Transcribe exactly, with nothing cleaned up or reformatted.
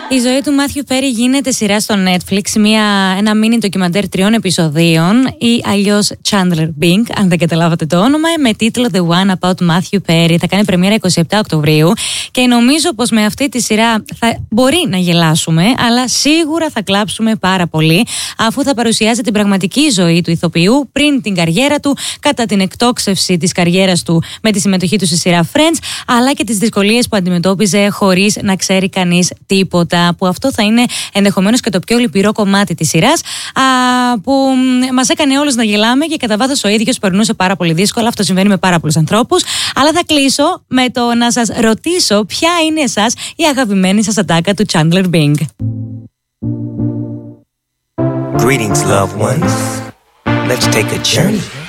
Η ζωή του Μάθιου Πέρι γίνεται σειρά στο Netflix, μια, ένα μίνι ντοκιμαντέρ τριών επεισοδίων ή αλλιώς Chandler Bing, αν δεν καταλάβατε το όνομα, με τίτλο The One About Matthew Perry. Θα κάνει πρεμιέρα εικοστή εβδόμη Οκτωβρίου και νομίζω πως με αυτή τη σειρά θα μπορεί να γελάσουμε, αλλά σίγουρα θα κλάψουμε πάρα πολύ, αφού θα παρουσιάζει την πραγματική ζωή του ηθοποιού πριν την καριέρα του, κατά την εκτόξευση της καριέρας του με τη συμμετοχή του στη σειρά Friends, αλλά και τις δυσκολίες που αντιμετώπιζε χωρίς να ξέρει κανείς τίποτα. Που αυτό θα είναι ενδεχομένως και το πιο λυπηρό κομμάτι της σειράς, α, που μας έκανε όλους να γελάμε και κατά βάθος ο ίδιος περνούσε πάρα πολύ δύσκολα. Αυτό συμβαίνει με πάρα πολλούς ανθρώπους. Αλλά θα κλείσω με το να σας ρωτήσω ποια είναι εσάς η αγαπημένη σας ατάκα του Chandler Bing. Greetings, loved ones. Let's take a journey